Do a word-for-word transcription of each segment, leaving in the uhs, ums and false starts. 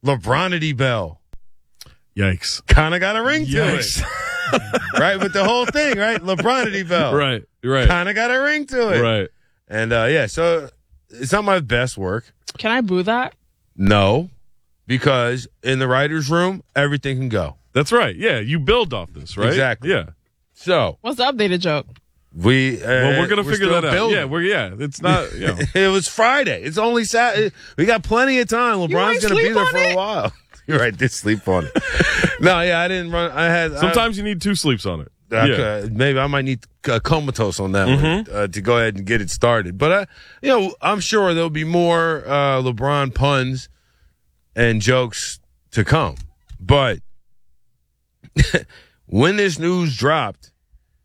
LeBronity Bell. Yikes. Kind of got a ring to Yikes. it. Right? With the whole thing, right? LeBronity Bell. Right, right. Kind of got a ring to it. Right. And, uh, yeah, so it's not my best work. Can I boo that? No, because in the writer's room, everything can go. That's right. Yeah, you build off this, right? Exactly. Yeah. So What's the updated joke? we uh, Well, we're gonna we're figure still that out. building. Yeah, we're yeah. It's not. You know. It was Friday. It's only Saturday. We got plenty of time. LeBron's ain't going to be sleep there on for it? a while. You're right. Did sleep on it. No, yeah, I didn't run. I had Sometimes you need two sleeps on it. I, yeah. uh, maybe I might need uh, comatose on that Mm-hmm. one uh, to go ahead and get it started. But uh, you know, I'm sure there'll be more uh, LeBron puns and jokes to come. But when this news dropped,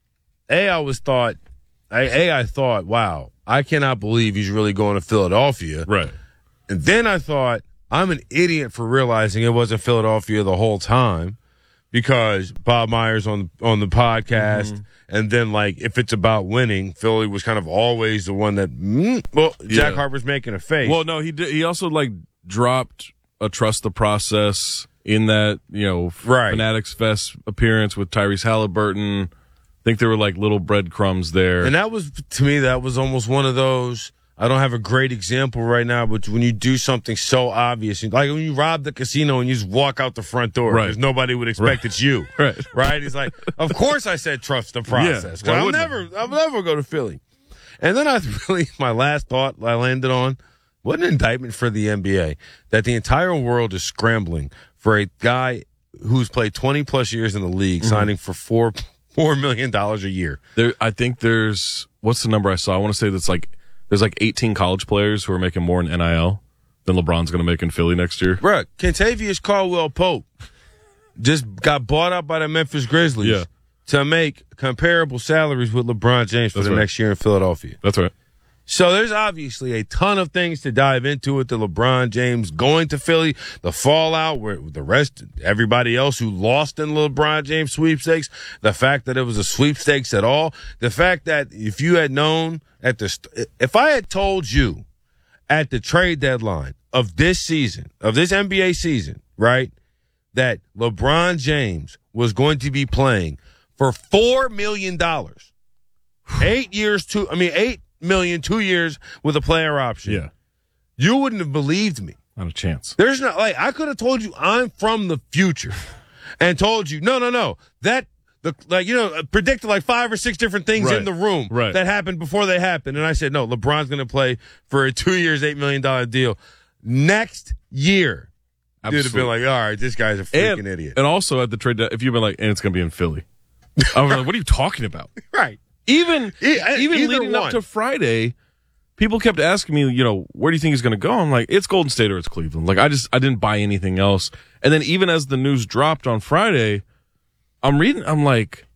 a I was thought, I, a I thought, wow, I cannot believe he's really going to Philadelphia. Right. And then I thought, I'm an idiot for realizing it wasn't Philadelphia the whole time because Bob Myers on on the podcast, mm-hmm. and then like if it's about winning, Philly was kind of always the one that. Mm, well, Jack Yeah. Harper's making a face. Well, no, he did. He also like dropped a trust the process in that you know Right. Fanatics Fest appearance with Tyrese Halliburton. I think there were like little breadcrumbs there. And that was, to me, that was almost one of those. I don't have a great example right now, but when you do something so obvious, like when you rob the casino and you just walk out the front door, Right. because nobody would expect Right. it's you. Right. Right? He's like, of course I said trust the process. Yeah, why I'll wouldn't I? never, I'll never go to Philly. And then I really, my last thought I landed on, what an indictment for the N B A that the entire world is scrambling for a guy who's played twenty plus years in the league, Mm-hmm. signing for four four million dollars a year. There, I think there's what's the number I saw? I want to say that's like there's like eighteen college players who are making more in N I L than LeBron's going to make in Philly next year. Bruh, Kentavious Caldwell Pope just got bought out by the Memphis Grizzlies Yeah. to make comparable salaries with LeBron James for That's the right. next year in Philadelphia. That's right. So there's obviously a ton of things to dive into with the LeBron James going to Philly, the fallout where the rest, everybody else who lost in LeBron James sweepstakes, the fact that it was a sweepstakes at all, the fact that if you had known at the, st- if I had told you at the trade deadline of this season, of this N B A season, right, that LeBron James was going to be playing for four million dollars, eight years, two, I mean, eight million, two years with a player option. Yeah. You wouldn't have believed me. Not a chance. There's not, like, I could have told you I'm from the future and told you, no, no, no, that, the like, you know, predicted like five or six different things Right. in the room Right. that happened before they happened. And I said, no, LeBron's going to play for a two years, eight million dollars deal next year. You'd have been Absolutely. like, all right, this guy's a freaking and, idiot. And also at the trade, de- if you've been like, and it's going to be in Philly. I was like, what are you talking about? Right. Even E- even either leading one. up to Friday, people kept asking me, you know, where do you think he's going to go? I'm like, it's Golden State or it's Cleveland. Like, I just, I didn't buy anything else. And then even as the news dropped on Friday, I'm reading, I'm like,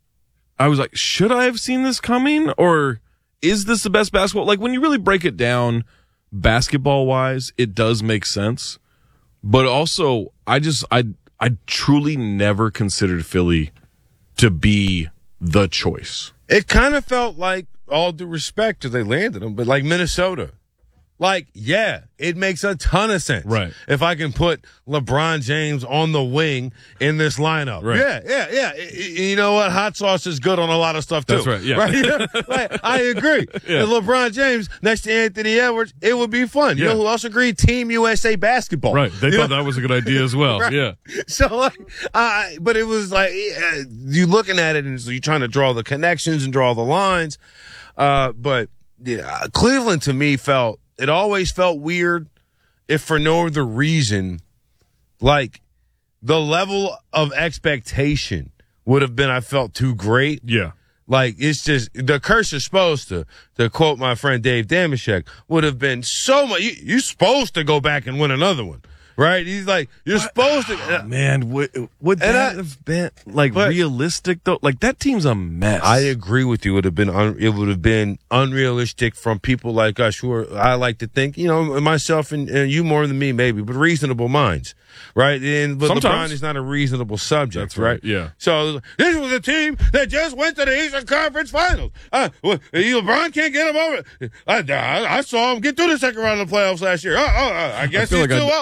I was like, should I have seen this coming? Or is this the best basketball? Like, when you really break it down basketball wise, it does make sense. But also, I just, I, I truly never considered Philly to be the choice. It kind of felt like, all due respect because they landed him, but like Minnesota. Like, yeah, it makes a ton of sense. Right. If I can put LeBron James on the wing in this lineup. Right. Yeah, yeah, yeah. I- I- You know what? Hot sauce is good on a lot of stuff, too. That's right, yeah. Right? Like, I agree. Yeah. And LeBron James next to Anthony Edwards, it would be fun. You Yeah. know who else agreed? Team U S A basketball. Right. They You thought know? that was a good idea as well. Right. Yeah. So, like, I, but it was like, uh, you looking at it and so you're trying to draw the connections and draw the lines. Uh, but yeah, Cleveland to me felt, it always felt weird if for no other reason, like the level of expectation would have been, I felt too great. Yeah. Like, it's just, the curse is supposed to, to quote my friend Dave Damashek, would have been so much, you, you're supposed to go back and win another one. Right? He's like, you're supposed to. Oh, man, would, would And that I- have been like but- realistic though? Like that team's a mess. I agree with you. It would have been un, it would have been unrealistic from people like us who are, I like to think, you know, myself and, and you more than me maybe, but reasonable minds, right? And but Sometimes. LeBron is not a reasonable subject, That's right, yeah. So this was a team that just went to the Eastern Conference Finals. Uh, well, LeBron can't get him over. I, I, I saw him get through the second round of the playoffs last year. Oh, oh, oh, I I guess feel he's like too I, out. I feel like I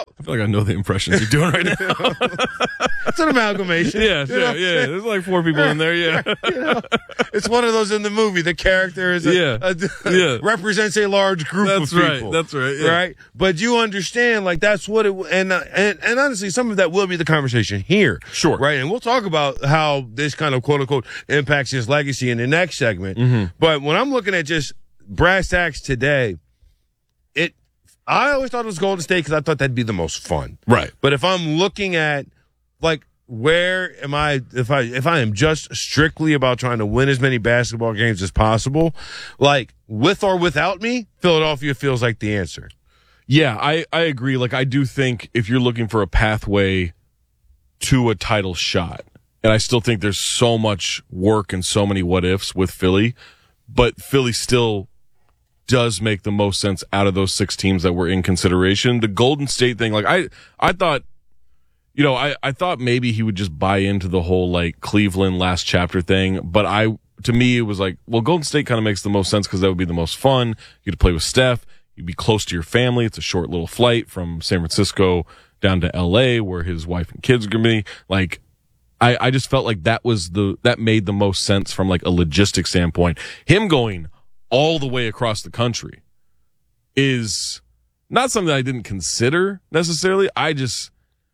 I know the impressions you're doing right now. It's an amalgamation. Yeah, you sure, know? yeah. There's like four people in there, yeah. You know, it's one of those in the movie. The character is a, Yeah. a- Yeah. represents a large group That's of right. people. That's right. Yeah. Right. But you understand, like that's what it. And uh, and and honestly, some of that will be the conversation here. Sure. Right. And we'll talk about how this kind of quote unquote impacts his legacy in the next segment. Mm-hmm. But when I'm looking at just brass tacks today, it. I always thought it was Golden State because I thought that'd be the most fun. Right. But if I'm looking at like where am I if I if I am just strictly about trying to win as many basketball games as possible, like with or without me, Philadelphia feels like the answer. Yeah, I, I agree. Like, I do think if you're looking for a pathway to a title shot, and I still think there's so much work and so many what ifs with Philly, but Philly still does make the most sense out of those six teams that were in consideration. The Golden State thing, like, I, I thought, you know, I, I thought maybe he would just buy into the whole, like, Cleveland last chapter thing, but I, to me, it was like, well, Golden State kind of makes the most sense because that would be the most fun. You could play with Steph. You'd be close to your family. It's a short little flight from San Francisco down to L A where his wife and kids are going to be. Like, I, I just felt like that was the, that made the most sense from like a logistic standpoint. Him going all the way across the country is not something I didn't consider necessarily. I just,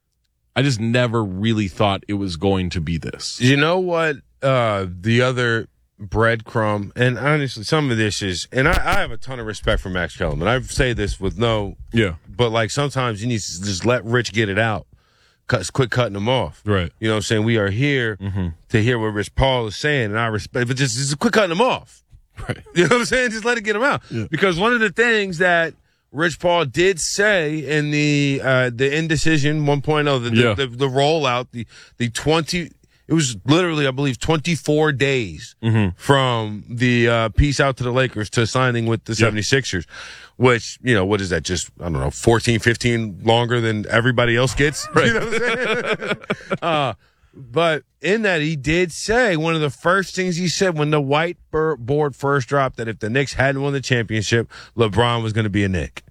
I just never really thought it was going to be this. You know what? Uh, the other breadcrumb, and honestly, some of this is, and I, I have a ton of respect for Max Kellerman. I say this with no, Yeah. but like sometimes you need to just let Rich get it out. Cut, quit cutting him off. Right. You know what I'm saying? We are here Mm-hmm. to hear what Rich Paul is saying, and I respect, but just, just quit cutting him off. Right. You know what I'm saying? Just let it get him out. Yeah. Because one of the things that Rich Paul did say in the uh, the indecision one point oh, the, Yeah. the, the the rollout, the the twenty, it was literally, I believe, twenty-four days Mm-hmm. from the uh, peace out to the Lakers to signing with the Yeah. 76ers, which, you know, what is that? Just, I don't know, fourteen, fifteen longer than everybody else gets. Right. You know what I'm saying? uh, but in that, he did say one of the first things he said when the whiteboard first dropped that if the Knicks hadn't won the championship, LeBron was going to be a Knick.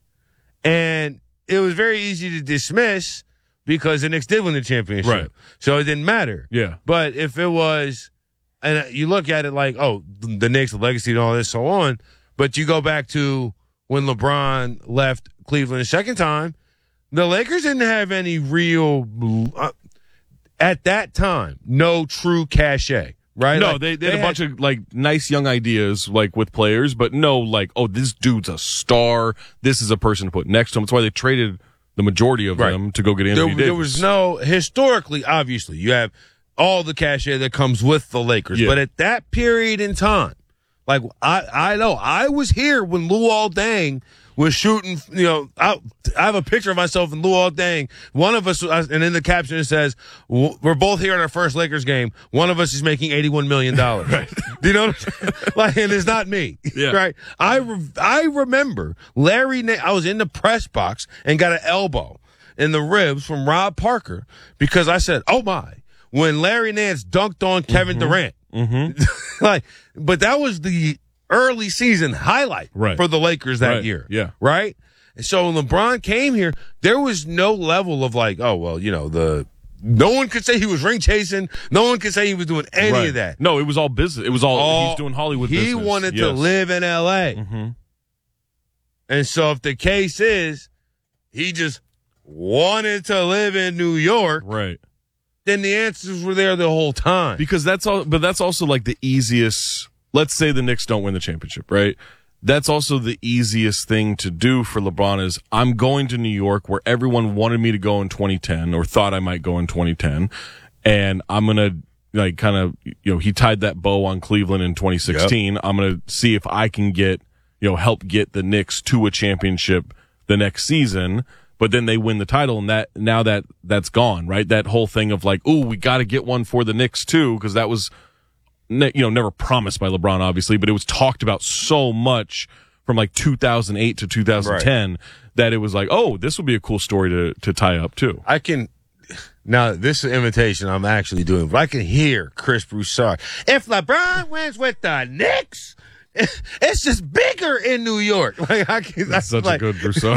And it was very easy to dismiss because the Knicks did win the championship. Right. So it didn't matter. Yeah. But if it was, and you look at it like, oh, the Knicks, the legacy and all this, so on, but you go back to when LeBron left Cleveland a second time, the Lakers didn't have any real, uh, at that time, no true cachet, right? No, Like, they, they had a bunch of like nice young ideas like with players, but no like, oh, this dude's a star. This is a person to put next to him. That's why they traded the majority of Right. them to go get there, Anthony Davis. there was no, historically, obviously, you have all the cachet that comes with the Lakers. Yeah. But at that period in time, like, I, I know, I was here when Luol Deng was shooting, you know, I, I have a picture of myself and Luol Deng. One of us, and in the caption it says, we're both here at our first Lakers game. One of us is making eighty-one million dollars. Right. Do you know what I'm saying? Like, and it's not me. Yeah. Right. I, re- I remember Larry, Na- I was in the press box and got an elbow in the ribs from Rob Parker because I said, oh my, when Larry Nance dunked on Kevin Mm-hmm. Durant. Mm-hmm. Like, but that was the early season highlight Right. for the Lakers that Right. year. Yeah. Right? And so when LeBron came here, there was no level of like, oh, well, you know, the, no one could say he was ring chasing. No one could say he was doing any Right. of that. No, it was all business. It was all, All- he's doing Hollywood he business. wanted to Yes. live in L A. Mm-hmm. And so if the case is he just wanted to live in New York, Right. then the answers were there the whole time. Because that's all, but that's also like the easiest. Let's say the Knicks don't win the championship, right? That's also the easiest thing to do for LeBron is I'm going to New York where everyone wanted me to go in twenty ten or thought I might go in twenty ten. And I'm going to like kind of, you know, he tied that bow on Cleveland in twenty sixteen. Yep. I'm going to see if I can get, you know, help get the Knicks to a championship the next season. But then they win the title, and that now that that's gone, right? That whole thing of like, ooh, we got to get one for the Knicks too, because that was, ne- you know, never promised by LeBron, obviously, but it was talked about so much from like two thousand eight to two thousand ten right. that it was like, oh, this would be a cool story to to tie up too. I can. Now, this is an imitation I'm actually doing, but I can hear Chris Broussard. If LeBron wins with the Knicks, it's just bigger in New York. Like I can, That's such like, a good Brousseau.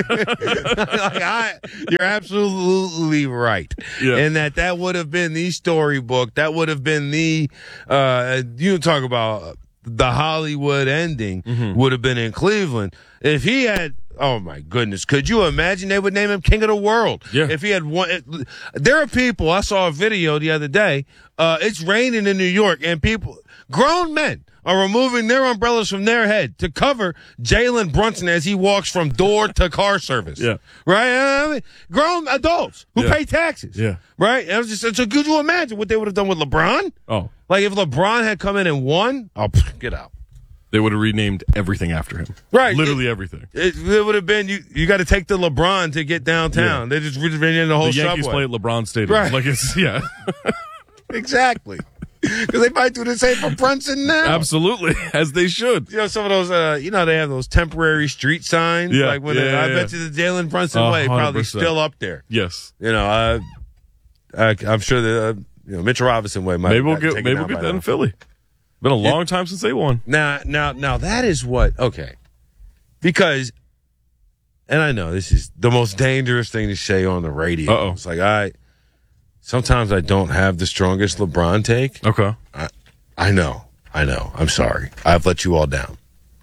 like I, you're absolutely right. Yeah. And that that would have been the storybook. That would have been the, uh, you talk about the Hollywood ending Mm-hmm. would have been in Cleveland. If he had, oh my goodness, could you imagine they would name him King of the World? Yeah. If he had one, it, there are people, I saw a video the other day, uh, it's raining in New York and people, grown men, are removing their umbrellas from their head to cover Jalen Brunson as he walks from door to car service. Yeah. Right? I mean, grown adults who Yeah. pay taxes. Yeah. Right? And I was just, so could you imagine what they would have done with LeBron? Oh, Like if LeBron had come in and won, oh, pff, get out. they would have renamed everything after him. Right. Literally everything. It, it would have been, you, you got to take the LeBron to get downtown. Yeah. They just renamed the whole The Yankees subway. play at LeBron Stadium. Right. Like it's, yeah. Exactly. Because they might do the same for Brunson now. Absolutely. As they should. You know, some of those, uh, you know, they have those temporary street signs. Yeah, Like when yeah, they, yeah, I yeah. bet you the Jalen Brunson A way hundred probably percent. still up there. Yes. You know, uh, I, I'm sure that, uh, you know, Mitchell Robinson way might Maybe we'll have get taken maybe down we'll get by that in now. Philly. Been a long time since they won. Now, now, now that is what, okay. Because, and I know this is the most dangerous thing to say on the radio. Uh-oh. It's like, I, sometimes I don't have the strongest LeBron take. Okay. I, I know. I know. I'm sorry. I've let you all down.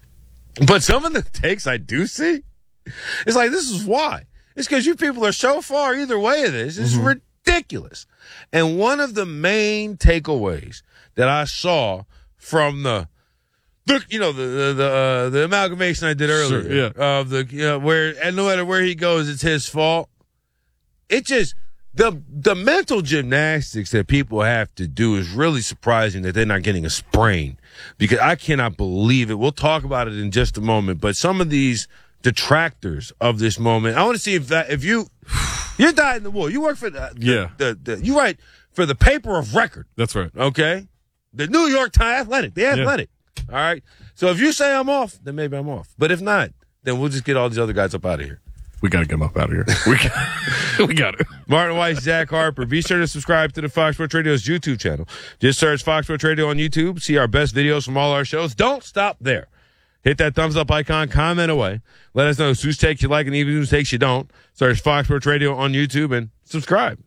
But some of the takes I do see, it's like, this is why. It's because you people are so far either way of this. It's Mm-hmm. ridiculous. And one of the main takeaways that I saw from the, the you know, the the the, uh, the amalgamation I did earlier Sure, yeah. of the, you know, where, and no matter where he goes, it's his fault. It just, the the mental gymnastics that people have to do is really surprising that they're not getting a sprain, because I cannot believe it. We'll talk about it in just a moment, but some of these detractors of this moment, I want to see if that, if you, you're dyed in the wool, you work for the, the, Yeah. the, the, you write for the paper of record, That's right. okay? The New York Times Athletic, the Athletic, all right? So if you say I'm off, then maybe I'm off. But if not, then we'll just get all these other guys up out of here. We got to get them up out of here. We got, we got it. Martin Weiss, Zach Harper. Be sure to subscribe to the Fox Sports Radio's YouTube channel. Just search Fox Sports Radio on YouTube. See our best videos from all our shows. Don't stop there. Hit that thumbs up icon. Comment away. Let us know whose takes you like and even whose takes you don't. Search Fox Sports Radio on YouTube and subscribe.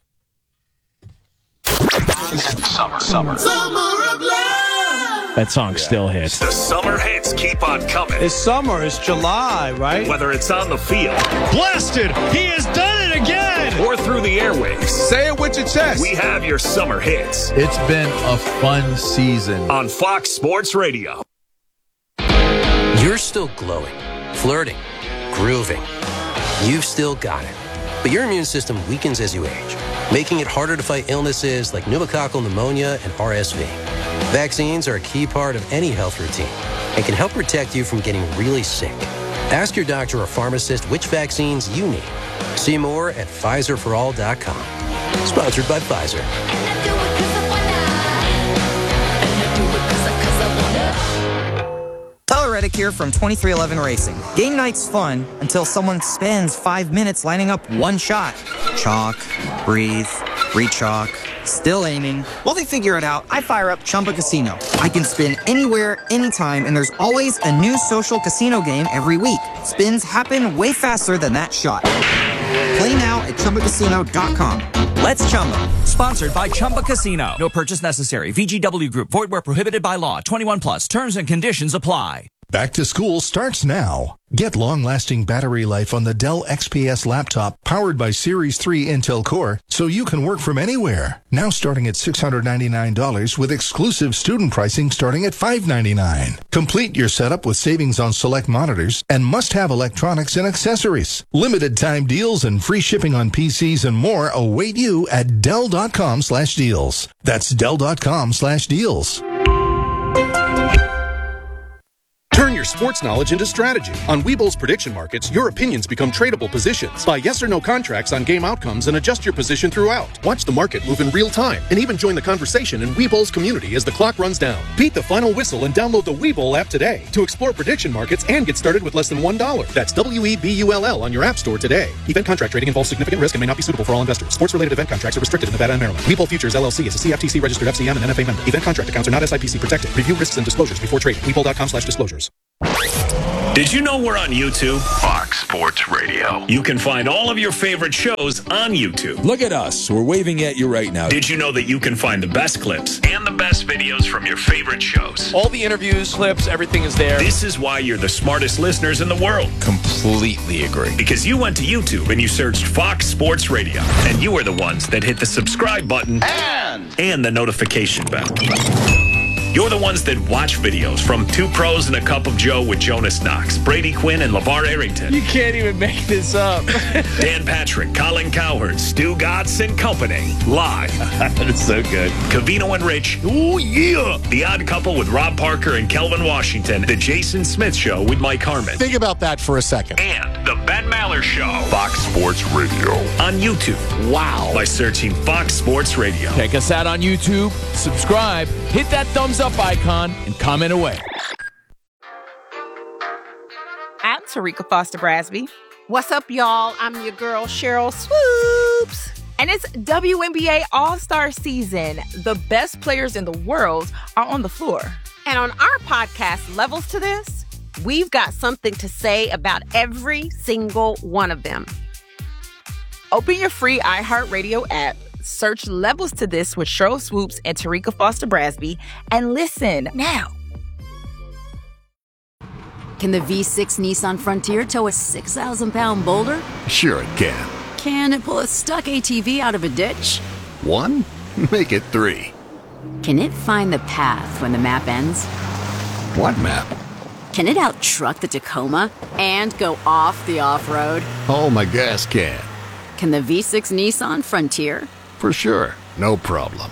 Summer, summer. Summer of love. That song still hits. The summer hits keep on coming. It's summer. It's July, right? Whether it's on the field Blasted! He has done it again! or through the airwaves, Say it with your chest. we have your summer hits It's been a fun season. on Fox Sports Radio. You're still glowing, flirting, grooving. You've still got it. But your immune system weakens as you age, making it harder to fight illnesses like pneumococcal pneumonia and R S V. Vaccines are a key part of any health routine and can help protect you from getting really sick. Ask your doctor or pharmacist which vaccines you need. See more at Pfizer for all dot com. Sponsored by Pfizer. Tyler Reddick here from twenty-three eleven Racing. Game night's fun until someone spends five minutes lining up one shot. Chalk, breathe, re-chalk, still aiming. While they figure it out, I fire up Chumba Casino. I can spin anywhere, anytime, and there's always a new social casino game every week. Spins happen way faster than that shot. Play now at Chumba Casino dot com. Let's Chumba. Sponsored by Chumba Casino. No purchase necessary. V G W Group. Void where prohibited by law. twenty-one plus. Terms and conditions apply. Back to school starts now. Get long-lasting battery life on the Dell X P S laptop powered by Series three Intel Core so you can work from anywhere. Now starting at six hundred ninety-nine dollars with exclusive student pricing starting at five hundred ninety-nine dollars. Complete your setup with savings on select monitors and must-have electronics and accessories. Limited time deals and free shipping on P Cs and more await you at Dell.com slash deals. That's Dell.com slash deals. Turn your your sports knowledge into strategy. On Webull's prediction markets, your opinions become tradable positions. Buy yes or no contracts on game outcomes and adjust your position throughout. Watch the market move in real time and even join the conversation in Webull's community as the clock runs down. Beat the final whistle and download the Webull app today to explore prediction markets and get started with less than one dollar. That's W E B U L L on your app store today. Event contract trading involves significant risk and may not be suitable for all investors. Sports-related event contracts are restricted in Nevada and Maryland. Webull Futures L L C is a C F T C registered F C M and N F A member. Event contract accounts are not S I P C protected. Review risks and disclosures before trading. Webull.com slash disclosures. Did you know we're on YouTube? Fox Sports Radio. You can find all of your favorite shows on YouTube. Look at us. We're waving at you right now. Did you know that you can find the best clips and the best videos from your favorite shows? All the interviews, clips, everything is there. This is why you're the smartest listeners in the world. Completely agree. Because you went to YouTube and you searched Fox Sports Radio. And you are the ones that hit the subscribe button and, and the notification bell. You're the ones that watch videos from Two Pros and a Cup of Joe with Jonas Knox, Brady Quinn, and LeVar Arrington. You can't even make this up. Dan Patrick, Colin Cowherd, Stu Gatz and Company. Live. That is so good. Covino and Rich. Oh, yeah. The Odd Couple with Rob Parker and Kelvin Washington. The Jason Smith Show with Mike Harmon. Think about that for a second. And The Ben Maller Show. Fox Sports Radio. On YouTube. Wow. By searching Fox Sports Radio. Check us out on YouTube. Subscribe. Hit that thumbs up icon and comment away. I'm Tarika Foster Brasby. What's up, y'all? I'm your girl, Cheryl Swoops. And it's W N B A All-Star season. The best players in the world are on the floor. And on our podcast, Levels to This, we've got something to say about every single one of them. Open your free iHeartRadio app, search Levels to This with Cheryl Swoops and Tarika Foster Brasby, and listen now. Can the V six Nissan Frontier tow a six thousand pound boulder? Sure it can. Can it pull a stuck A T V out of a ditch? One? Make it three. Can it find the path when the map ends? What map? Can it out-truck the Tacoma and go off the off-road? Oh, my gas can. Can the V six Nissan Frontier? For sure. No problem.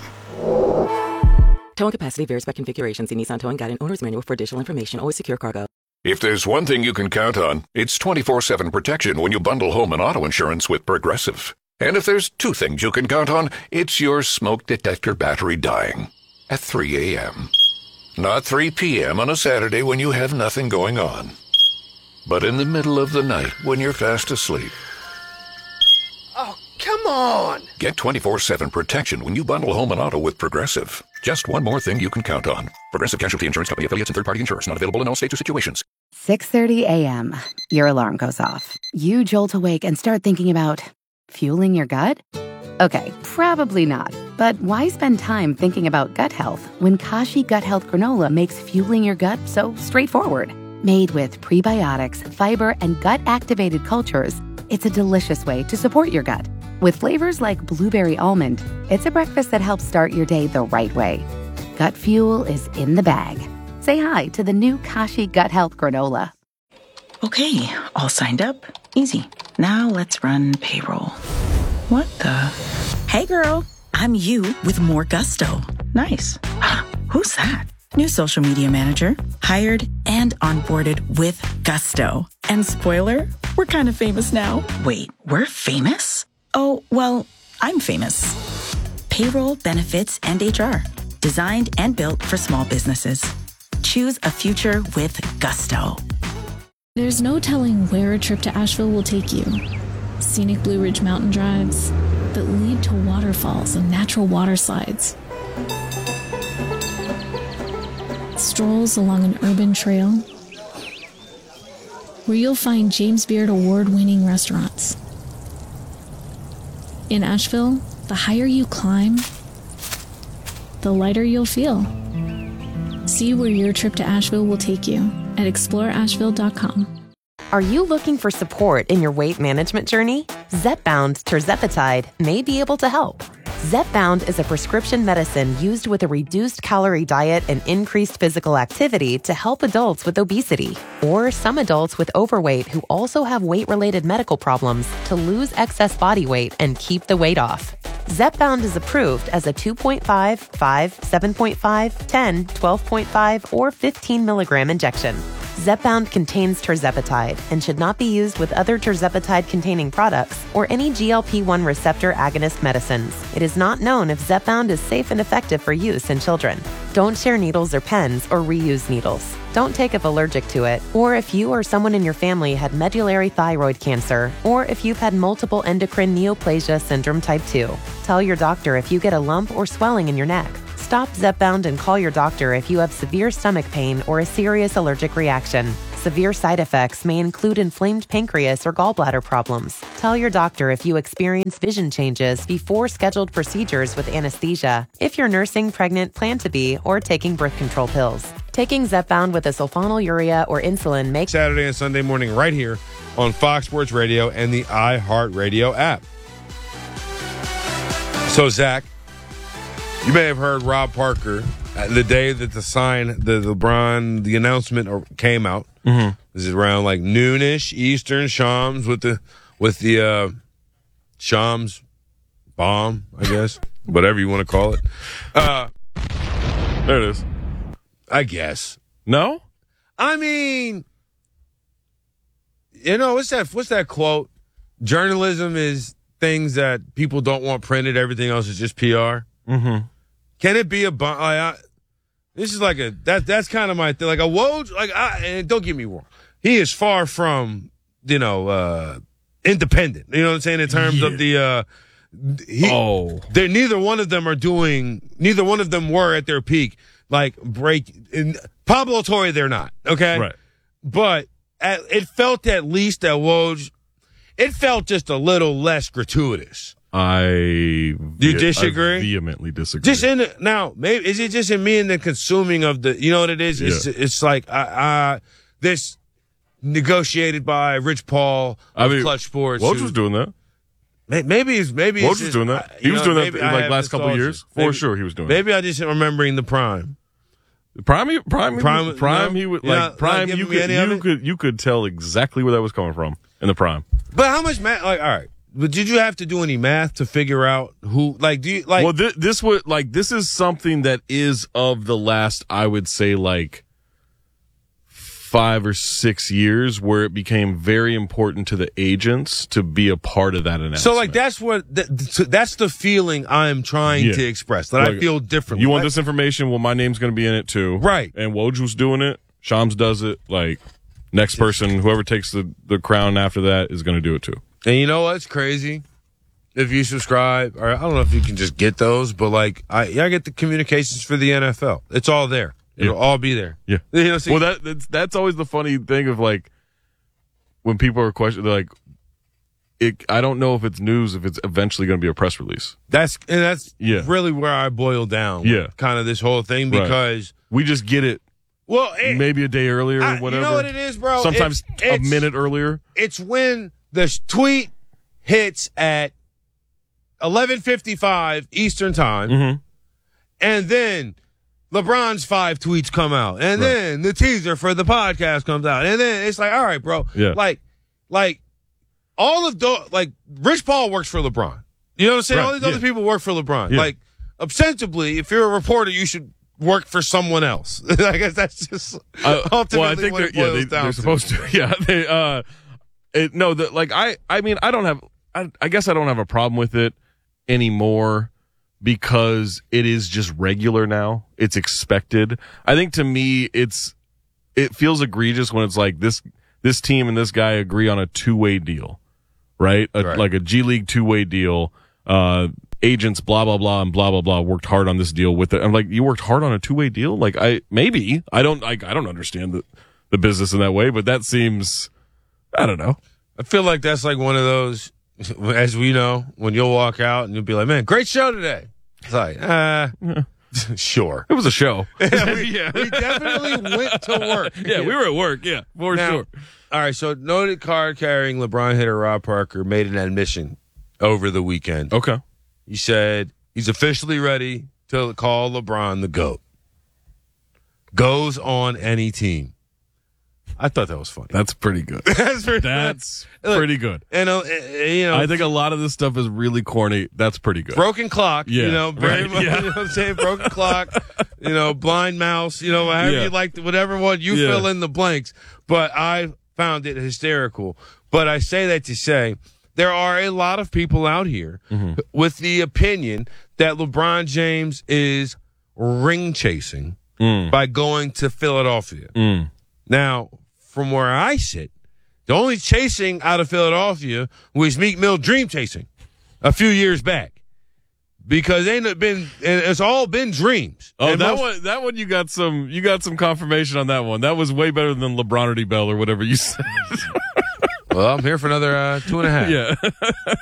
Towing capacity varies by configuration. See Nissan Towing Guide and Owner's Manual for additional information. Always secure cargo. If there's one thing you can count on, it's twenty-four seven protection when you bundle home and auto insurance with Progressive. And if there's two things you can count on, it's your smoke detector battery dying at three a.m. Not three p.m. on a Saturday when you have nothing going on, but in the middle of the night when you're fast asleep. Oh, come on! Get twenty-four seven protection when you bundle home and auto with Progressive. Just one more thing you can count on. Progressive Casualty Insurance Company affiliates and third-party insurers. Not available in all states or situations. six thirty a.m. Your alarm goes off. You jolt awake and start thinking about fueling your gut? Okay, probably not. But why spend time thinking about gut health when Kashi Gut Health Granola makes fueling your gut so straightforward? Made with prebiotics, fiber, and gut-activated cultures, it's a delicious way to support your gut. With flavors like blueberry almond, it's a breakfast that helps start your day the right way. Gut fuel is in the bag. Say hi to the new Kashi Gut Health Granola. Okay, all signed up. Easy. Now let's run payroll. What the? Hey girl, I'm you with more gusto. Nice. Who's that? New social media manager, hired and onboarded with gusto. And spoiler, we're kind of famous now. Wait, we're famous? Oh, well, I'm famous. Payroll, benefits, and H R. Designed and built for small businesses. Choose a future with gusto. There's no telling where a trip to Asheville will take you. Scenic Blue Ridge mountain drives that lead to waterfalls and natural water slides. Strolls along an urban trail where you'll find James Beard award-winning restaurants. In Asheville, the higher you climb, the lighter you'll feel. See where your trip to Asheville will take you at explore asheville dot com. Are you looking for support in your weight management journey? Zepbound tirzepatide may be able to help. Zepbound is a prescription medicine used with a reduced calorie diet and increased physical activity to help adults with obesity or some adults with overweight who also have weight-related medical problems to lose excess body weight and keep the weight off. Zepbound is approved as a two point five, five, seven point five, ten, twelve point five, or fifteen milligram injection. Zepbound contains tirzepatide and should not be used with other tirzepatide-containing products or any G L P one receptor agonist medicines. It is not known if Zepbound is safe and effective for use in children. Don't share needles or pens or reuse needles. Don't take if allergic to it, or if you or someone in your family had medullary thyroid cancer, or if you've had multiple endocrine neoplasia syndrome type two. Tell your doctor if you get a lump or swelling in your neck. Stop Zepbound and call your doctor if you have severe stomach pain or a serious allergic reaction. Severe side effects may include inflamed pancreas or gallbladder problems. Tell your doctor if you experience vision changes before scheduled procedures with anesthesia, if you're nursing, pregnant, plan to be, or taking birth control pills. Taking Zepbound with a sulfonylurea or insulin makes Saturday and Sunday morning right here on Fox Sports Radio and the iHeartRadio app. So, Zach, you may have heard Rob Parker the day that the sign, the LeBron, the announcement came out. Mm-hmm. This is around like noonish Eastern, Shams with the with the uh, Shams bomb, I guess, whatever you want to call it. Uh, there it is. I guess. No, I mean, you know, what's that? What's that quote? Journalism is things that people don't want printed. Everything else is just P R. Mm-hmm. Can it be a bomb? Like, I, this is like a that. That's kind of my thing. Like a Woj. Like, I, and don't get me wrong, he is far from you know uh, independent. You know what I'm saying in terms yeah. of the. Uh, he, oh, they're neither one of them are doing. Neither one of them were at their peak. Like break in Pablo Torre, they're not okay, right? But at, it felt at least that Woj. It felt just a little less gratuitous. I you disagree? I vehemently disagree. Just in the, now, maybe is it just in me and the consuming of the? You know what it is? Yeah. It's it's like uh, uh, this negotiated by Rich Paul of I mean, Clutch Sports. Woj was doing that. Maybe it's maybe Woj it's was just, doing that. He you was know, doing that in like last couple of years. Maybe, For sure, he was doing. Maybe that. I just remembering the prime. Prime, he, prime, prime, he was, prime. no? He would You're like not- prime. not You giving me could, any of you it? could, you could tell exactly where that was coming from in the prime. But how much math? Like, all right, but did you have to do any math to figure out who? Like, do you like? Well, this, this would like this is something that is of the last, I would say, like five or six years, where it became very important to the agents to be a part of that announcement. So, like, that's what that, that's the feeling I'm trying Yeah. to express. That Like, I feel differently. You want Like, this information? Well, my name's going to be in it too, right? And Woj was doing it. Shams does it. Like, next person, whoever takes the the crown after that, is going to do it too. And you know what's crazy? If you subscribe, or I don't know if you can just get those, but like, I yeah, I get the communications for the N F L. It's all there. It'll Yeah. all be there. Yeah. You know, see, Well, that that's, that's always the funny thing of like when people are questioning, they're like, it, I don't know if it's news, if it's eventually going to be a press release. that's and that's Yeah. really where I boil down. Yeah. with kind of this whole thing Right. because We just get it well, it, maybe a day earlier I- or you whatever. know what it is, bro? Sometimes It's- a it's- minute earlier. it's when the sh- tweet hits at eleven fifty-five Eastern time, Mm-hmm. and then LeBron's five tweets come out, and Right. then the teaser for the podcast comes out, and then it's like, all right, bro, Yeah. like, like all of the like Rich Paul works for LeBron. You know what I'm saying? Right, All these yeah. other people work for LeBron. Yeah. Like, ostensibly, if you're a reporter, you should work for someone else. I guess that's just Uh, ultimately well, I think what they're, it yeah, boils they, down they're to. supposed to. Yeah, they. Uh, it, no, the, like I. I mean, I don't have. I, I guess I don't have a problem with it anymore because it is just regular now. It's expected. I think to me, it's. It feels egregious when it's like this. This team and this guy agree on a two way deal, right? A, Right. Like a G League two way deal. Uh, agents, blah blah blah, and blah blah blah, worked hard on this deal with it. I'm like, you worked hard on a two way deal? Like, I maybe I don't. Like, I don't understand the the business in that way, but that seems. I don't know. I feel like that's like one of those, as we know, when you'll walk out and you'll be like, man, great show today. It's like, uh, sure. It was a show. Yeah, we, we definitely went to work. Yeah, we were at work. Yeah, for Now, sure. All right, so noted card carrying LeBron hitter Rob Parker made an admission over the weekend. Okay. He said he's officially ready to call LeBron the GOAT. Goes on any team. I thought that was funny. That's pretty good. That's pretty, That's Look, pretty good. And uh, you know, I think a lot of this stuff is really corny. That's pretty good. broken clock. Yeah, You know, very right, much. yeah. You know what I'm saying? Broken clock. you know, blind mouse, you know, however Yeah. you like, whatever one, you Yeah. fill in the blanks. But I found it hysterical. But I say that to say there are a lot of people out here Mm-hmm. with the opinion that LeBron James is ring chasing Mm. by going to Philadelphia. Mm. Now, from where I sit, the only chasing out of Philadelphia was Meek Mill dream chasing a few years back. Because ain't it been, it's all been dreams. Oh, And that most- one, that one, you got some, you got some confirmation on that one. That was way better than LeBron or Bell or whatever you said. Well, I'm here for another uh, two and a half. Yeah.